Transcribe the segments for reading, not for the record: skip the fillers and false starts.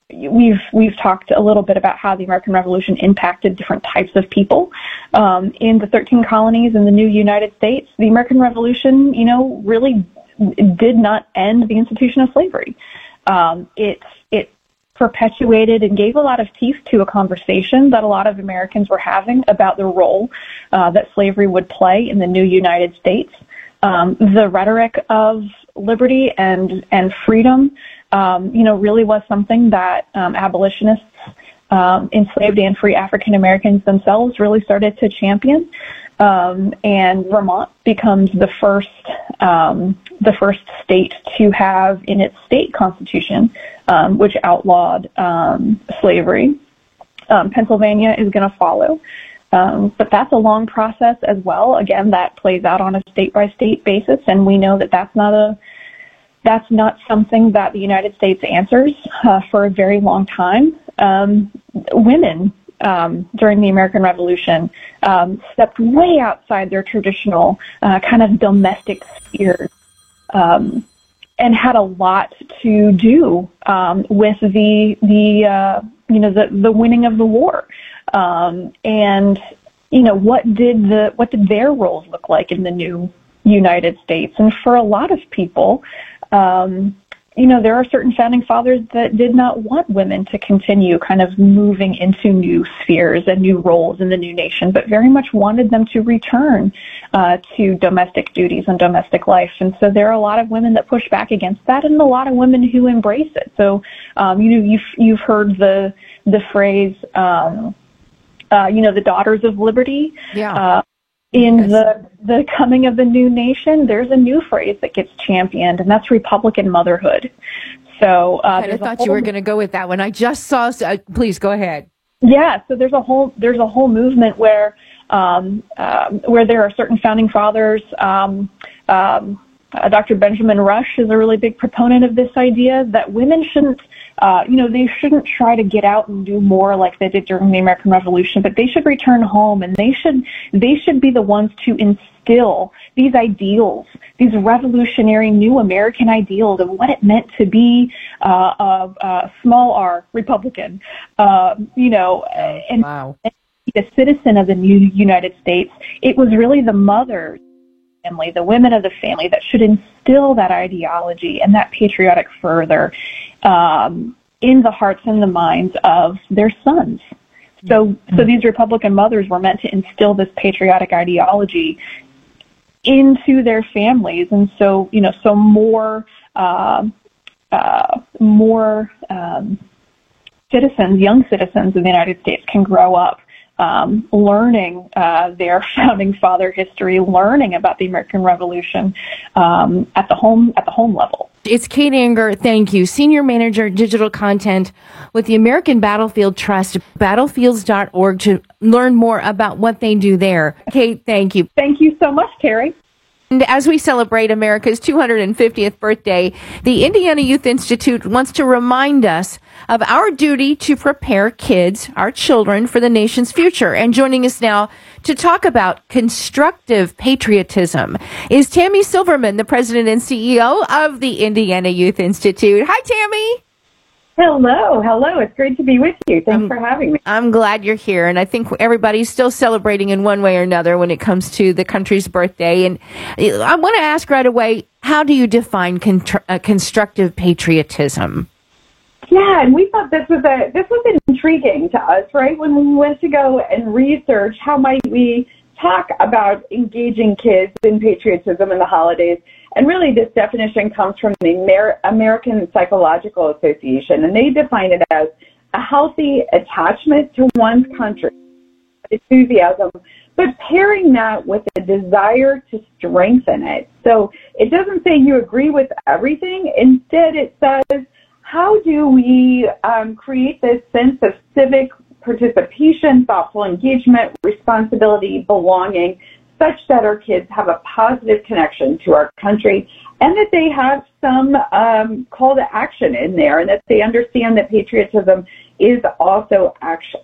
we've talked a little bit about how the American Revolution impacted different types of people. In the 13 colonies in the new United States, the American Revolution, really did not end the institution of slavery. It perpetuated and gave a lot of teeth to a conversation that a lot of Americans were having about the role that slavery would play in the new United States. The rhetoric of liberty and freedom, really was something that abolitionists, enslaved and free African Americans themselves really started to champion. And Vermont becomes the first state to have in its state constitution, which outlawed slavery. Pennsylvania is going to follow. But that's a long process as well. Again, that plays out on a state-by-state basis, and we know that that's not something that the United States answers for a very long time. Women during the American Revolution stepped way outside their traditional kind of domestic spheres and had a lot to do with the winning of the war. And what did their roles look like in the new United States? And for a lot of people, there are certain founding fathers that did not want women to continue kind of moving into new spheres and new roles in the new nation, but very much wanted them to return to domestic duties and domestic life. And so there are a lot of women that push back against that, and a lot of women who embrace it. So, you've heard the phrase, the Daughters of Liberty. Yeah. In the coming of the new nation, there's a new phrase that gets championed, and that's Republican motherhood. So I thought you were going to go with that one. I just saw. Please go ahead. Yeah. So there's a whole movement where there are certain founding fathers. Dr. Benjamin Rush is a really big proponent of this idea that women shouldn't. They shouldn't try to get out and do more like they did during the American Revolution, but they should return home, and they should be the ones to instill these ideals, these revolutionary new American ideals of what it meant to be a small R Republican, and be a citizen of the new United States. It was really the mothers, family, the women of the family that should instill that ideology and that patriotic fervor in the hearts and the minds of their sons. So these Republican mothers were meant to instill this patriotic ideology into their families, and so more citizens, young citizens of the United States, can grow up learning their founding father history, learning about the American Revolution at the home level. It's Kate Anger, thank you, Senior Manager, Digital Content with the American Battlefield Trust, battlefields.org, to learn more about what they do there. Kate, thank you. Thank you so much, Terry. And as we celebrate America's 250th birthday, the Indiana Youth Institute wants to remind us of our duty to prepare kids, our children, for the nation's future. And joining us now to talk about constructive patriotism is Tammy Silverman, the president and CEO of the Indiana Youth Institute. Hi, Tammy. Hello. It's great to be with you. Thanks for having me. I'm glad you're here. And I think everybody's still celebrating in one way or another when it comes to the country's birthday. And I want to ask right away, how do you define constructive patriotism? Yeah, and we thought this was intriguing to us, right? When we went to go and research how might we talk about engaging kids in patriotism in the holidays. And really, this definition comes from the American Psychological Association, and they define it as a healthy attachment to one's country, enthusiasm, but pairing that with a desire to strengthen it. So it doesn't say you agree with everything. Instead, it says, how do we create this sense of civic participation, thoughtful engagement, responsibility, belonging, such that our kids have a positive connection to our country, and that they have some call to action in there, and that they understand that patriotism is also action.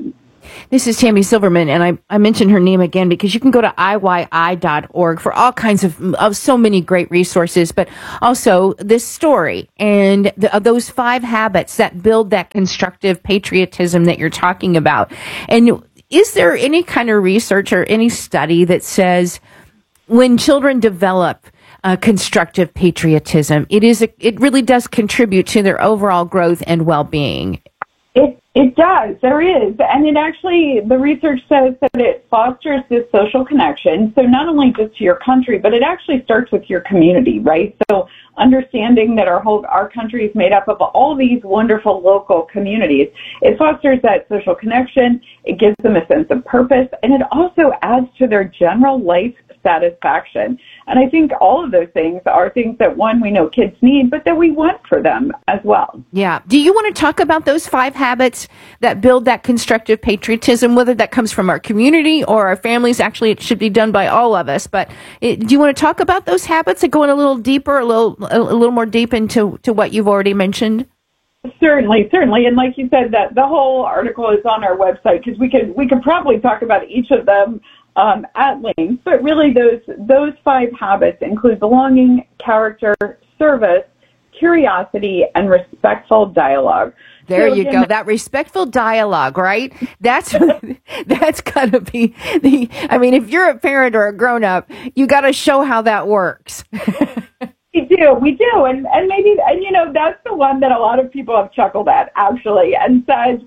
This is Tammy Silverman, and I mentioned her name again because you can go to IYI.org for all kinds of so many great resources, but also this story and those 5 habits that build that constructive patriotism that you're talking about. And is there any kind of research or any study that says when children develop constructive patriotism, it really does contribute to their overall growth and well-being? It does. There is. And it actually, the research says that it fosters this social connection. So not only just to your country, but it actually starts with your community, right? So understanding that our country is made up of all these wonderful local communities, it fosters that social connection. It gives them a sense of purpose, and it also adds to their general life satisfaction. And I think all of those things are things that, one, we know kids need, but that we want for them as well. Yeah. Do you want to talk about those 5 habits that build that constructive patriotism, whether that comes from our community or our families? Actually, it should be done by all of us. But do you want to talk about those habits and go in a little deeper, a little more deep into what you've already mentioned? Certainly. And like you said, that the whole article is on our website because we could probably talk about each of them at length, but really those 5 habits include belonging, character, service, curiosity, and respectful dialogue. There you go. That respectful dialogue, right? That's gotta be if you're a parent or a grown up, you gotta show how that works. We do. And maybe, that's the one that a lot of people have chuckled at actually and said,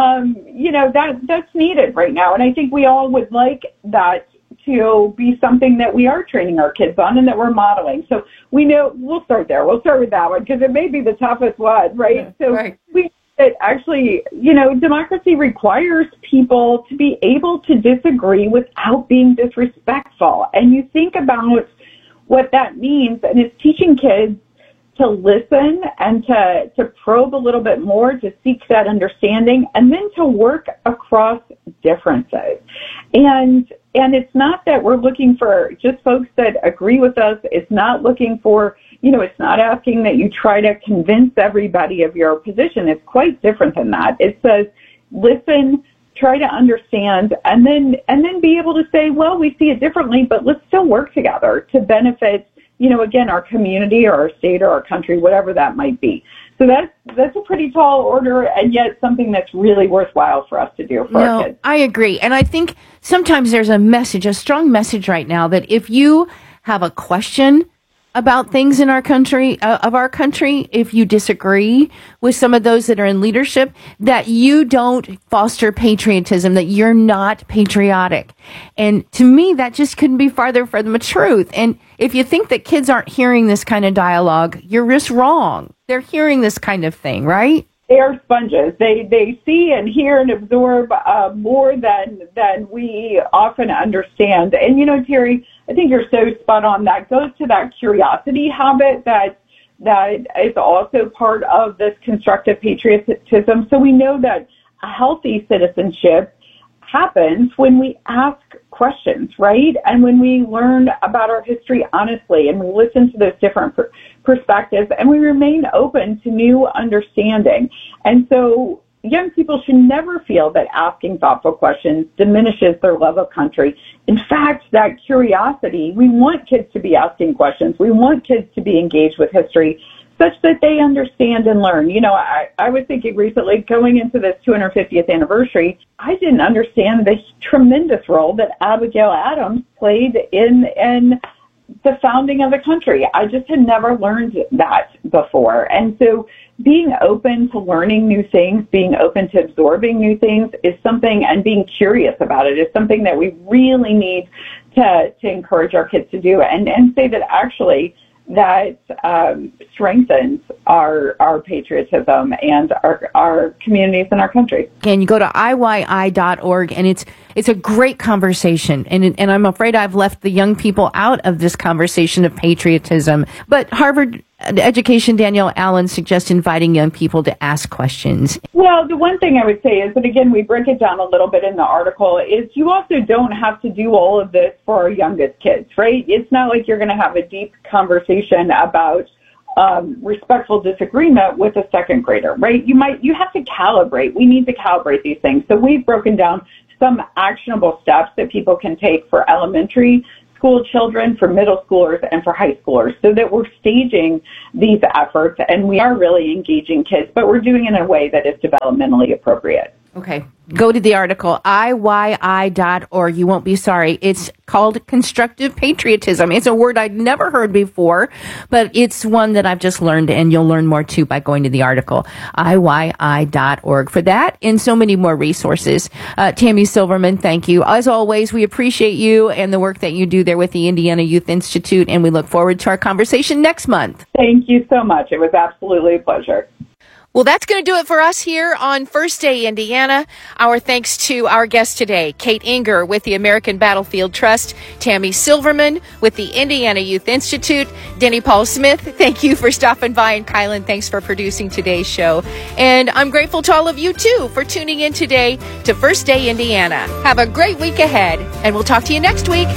that's needed right now. And I think we all would like that to be something that we are training our kids on and that we're modeling. So we know we'll start there. We'll start with that one because it may be the toughest one, right? Yeah, so right. That actually, democracy requires people to be able to disagree without being disrespectful. And you think about what that means, and it's teaching kids to listen and to probe a little bit more, to seek that understanding, and then to work across differences. And it's not that we're looking for just folks that agree with us. It's not looking for, it's not asking that you try to convince everybody of your position. It's quite different than that. It says, listen, try to understand, and then be able to say, well, we see it differently, but let's still work together to benefit, again, our community or our state or our country, whatever that might be. So that's a pretty tall order, and yet something that's really worthwhile for us to do for our kids. I agree. And I think sometimes there's a strong message right now that if you have a question about things in our country, if you disagree with some of those that are in leadership, that you don't foster patriotism, that you're not patriotic. And to me, that just couldn't be farther from the truth. And if you think that kids aren't hearing this kind of dialogue, you're just wrong. They're hearing this kind of thing, right? They are sponges. They see and hear and absorb more than we often understand. And, Terry, I think you're so spot on. That goes to that curiosity habit that is also part of this constructive patriotism. So we know that a healthy citizenship happens when we ask questions, right? And when we learn about our history honestly and we listen to those different perspectives and we remain open to new understanding. And so young people should never feel that asking thoughtful questions diminishes their love of country. In fact, that curiosity, we want kids to be asking questions. We want kids to be engaged with history such that they understand and learn. I was thinking recently, going into this 250th anniversary, I didn't understand the tremendous role that Abigail Adams played in the founding of the country. I just had never learned that before. And so being open to learning new things, being open to absorbing new things is something, and being curious about it is something that we really need to encourage our kids to do, and say that actually that strengthens our patriotism and our communities and our country. And you go to IYI.org, and it's a great conversation. And I'm afraid I've left the young people out of this conversation of patriotism. But Harvard Education Danielle Allen suggests inviting young people to ask questions. Well, the one thing I would say is that, again, we break it down a little bit in the article, is you also don't have to do all of this for our youngest kids, right? It's not like you're going to have a deep conversation about respectful disagreement with a second grader, right? You have to calibrate. We need to calibrate these things. So we've broken down some actionable steps that people can take for elementary school children, for middle schoolers, and for high schoolers, so that we're staging these efforts and we are really engaging kids, but we're doing it in a way that is developmentally appropriate. Okay. Go to the article, IYI.org. You won't be sorry. It's called constructive patriotism. It's a word I'd never heard before, but it's one that I've just learned, and you'll learn more too by going to the article, IYI.org. For that and so many more resources. Tammy Silverman, thank you. As always, we appreciate you and the work that you do there with the Indiana Youth Institute, and we look forward to our conversation next month. Thank you so much. It was absolutely a pleasure. Well, that's going to do it for us here on First Day Indiana. Our thanks to our guests today, Kate Enger with the American Battlefield Trust, Tammy Silverman with the Indiana Youth Institute, Denny Paul Smith, thank you for stopping by, and Kylan, thanks for producing today's show. And I'm grateful to all of you, too, for tuning in today to First Day Indiana. Have a great week ahead, and we'll talk to you next week.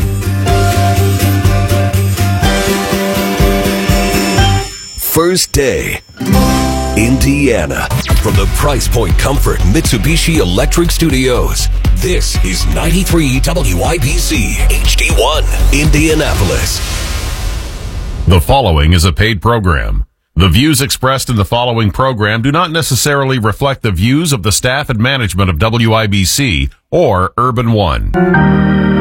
First Day Indiana. From the Price Point Comfort Mitsubishi Electric Studios, this is 93 WIBC HD1 Indianapolis. The following is a paid program. The views expressed in the following program do not necessarily reflect the views of the staff and management of WIBC or Urban One.